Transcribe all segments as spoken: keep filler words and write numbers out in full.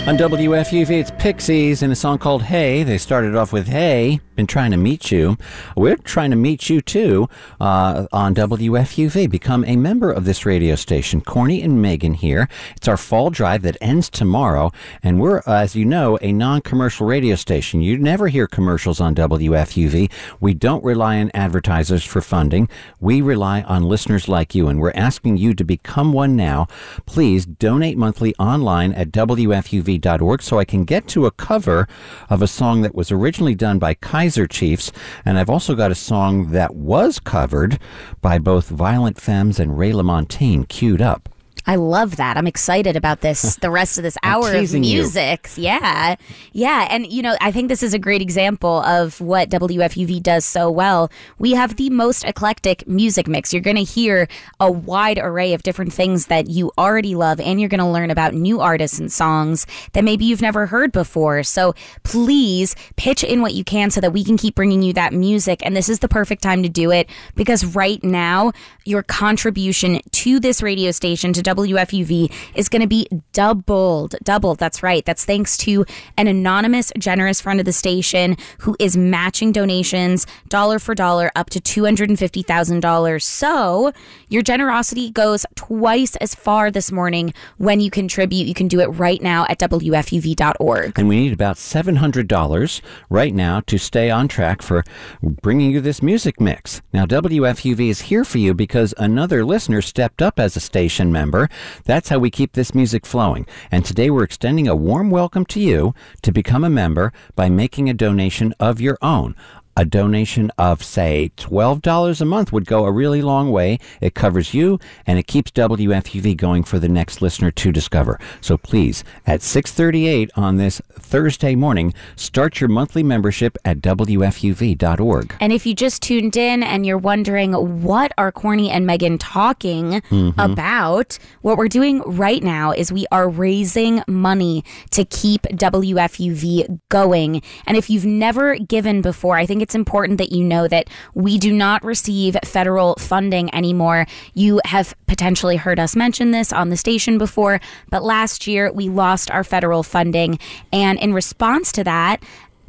On W F U V, it's Pixies in a song called Hey. They started off with Hey, been trying to meet you. We're trying to meet you, too, uh, on W F U V. Become a member of this radio station. Corny and Megan here. It's our fall drive that ends tomorrow, and we're, uh, as you know, a non-commercial radio station. You never hear commercials on W F U V. We don't rely on advertisers for funding. We rely on listeners like you, and we're asking you to become one now. Please donate monthly online at W F U V dot org so I can get to a cover of a song that was originally done by Kaiser Chiefs, and I've also got a song that was covered by both Violent Femmes and Ray LaMontagne queued up. I love that. I'm excited about this, the rest of this hour of music. You. Yeah. Yeah. And, you know, I think this is a great example of what W F U V does so well. We have the most eclectic music mix. You're going to hear a wide array of different things that you already love, and you're going to learn about new artists and songs that maybe you've never heard before. So please pitch in what you can so that we can keep bringing you that music. And this is the perfect time to do it, because right now, your contribution to this radio station, to W F U V, is going to be doubled. Doubled, that's right. That's thanks to an anonymous, generous friend of the station who is matching donations dollar for dollar up to two hundred fifty thousand dollars. So your generosity goes twice as far this morning when you contribute. You can do it right now at W F U V dot org. And we need about seven hundred dollars right now to stay on track for bringing you this music mix. Now, W F U V is here for you because another listener stepped up as a station member. That's how we keep this music flowing. And today we're extending a warm welcome to you to become a member by making a donation of your own. A donation of, say, twelve dollars a month would go a really long way. It covers you, and it keeps W F U V going for the next listener to discover. So please, at six thirty-eight on this Thursday morning, start your monthly membership at W F U V dot org. And if you just tuned in and you're wondering, what are Corny and Megan talking mm-hmm. about, what we're doing right now is we are raising money to keep W F U V going. And if you've never given before, I think it's important that you know that we do not receive federal funding anymore. You have potentially heard us mention this on the station before, but last year we lost our federal funding. And in response to that,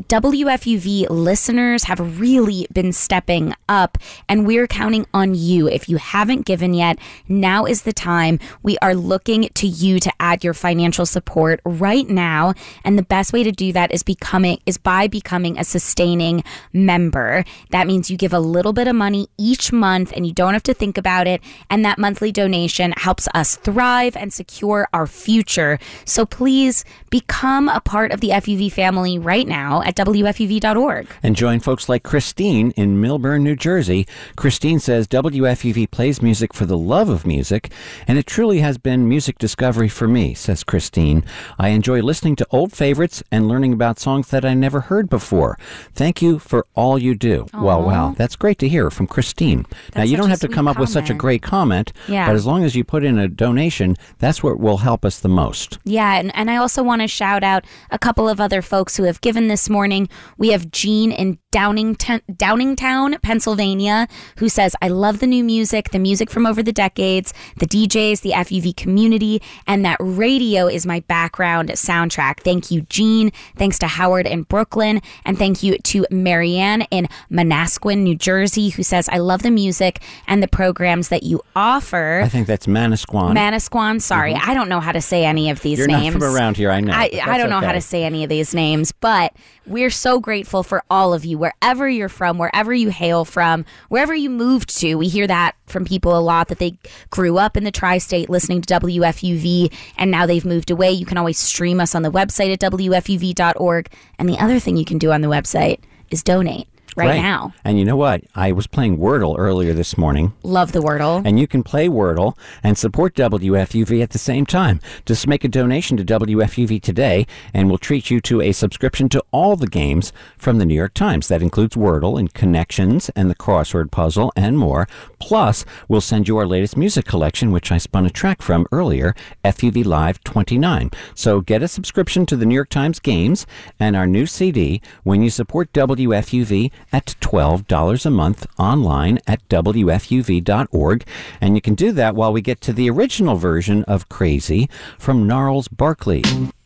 W F U V listeners have really been stepping up, and we're counting on you. If you haven't given yet, now is the time. We are looking to you to add your financial support right now, and the best way to do that is becoming is by becoming a sustaining member. That means you give a little bit of money each month, and you don't have to think about it, and that monthly donation helps us thrive and secure our future. So please become a part of the F U V family right now at W F U V dot org. And join folks like Christine in Millburn, New Jersey. Christine says W F U V plays music for the love of music, and it truly has been music discovery for me, says Christine. I enjoy listening to old favorites and learning about songs that I never heard before. Thank you for all you do. Aww. Well, wow, that's great to hear from Christine. That's now, you don't have to come up comment. with such a great comment, yeah. but as long as you put in a donation, that's what will help us the most. Yeah, and, and I also want to shout out a couple of other folks who have given this morning. We have Jean in Downingtown, Downingtown, Pennsylvania, who says, I love the new music, the music from over the decades, the D Js, the F U V community, and that radio is my background soundtrack. Thank you, Jean. Thanks to Howard in Brooklyn. And thank you to Marianne in Manasquan, New Jersey, who says, I love the music and the programs that you offer. I think that's Manasquan. Manasquan, sorry. Mm-hmm. I don't know how to say any of these You're names. You're not from around here, I know. I, I don't know okay. how to say any of these names, but we're so grateful for all of you, wherever you're from, wherever you hail from, wherever you moved to. We hear that from people a lot, that they grew up in the tri-state listening to W F U V, and now they've moved away. You can always stream us on the website at W F U V dot org. And the other thing you can do on the website is donate. Right, right now. And you know what? I was playing Wordle earlier this morning. Love the Wordle. And you can play Wordle and support W F U V at the same time. Just make a donation to W F U V today, and we'll treat you to a subscription to all the games from the New York Times. That includes Wordle and Connections and the Crossword Puzzle and more. Plus, we'll send you our latest music collection, which I spun a track from earlier, F U V Live twenty-nine. So get a subscription to the New York Times games and our new C D when you support W F U V at twelve dollars a month online at W F U V dot org. And you can do that while we get to the original version of Crazy from Gnarls Barkley.